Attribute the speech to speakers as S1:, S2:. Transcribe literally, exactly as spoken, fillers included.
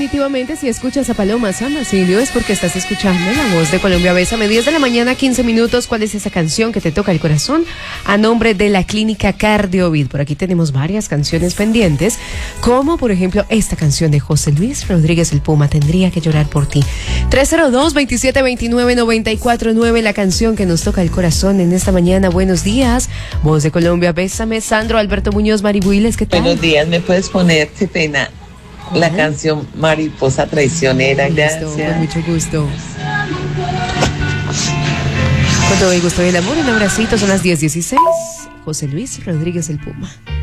S1: definitivamente si escuchas a Paloma San Basilio es porque estás escuchando La Voz de Colombia. Bésame, diez de la mañana, quince minutos. ¿Cuál es esa canción que te toca el corazón? A nombre de la Clínica Cardiovid. Por aquí tenemos varias canciones pendientes, como por ejemplo esta canción de José Luis Rodríguez el Puma, Tendría que llorar por ti. tres cero dos, veintisiete veintinueve, noventa y cuatro nueve, la canción que nos toca el corazón en esta mañana. Buenos días, Voz de Colombia, bésame. Sandro Alberto Muñoz, Maribuiles, ¿qué tal?
S2: Buenos días, ¿me puedes poner, qué pena, la uh-huh. canción Mariposa Traicionera? Gracias.
S1: Listo, con mucho gusto. Con todo el gusto del amor, un abracito, son las diez dieciséis. José Luis Rodríguez el Puma.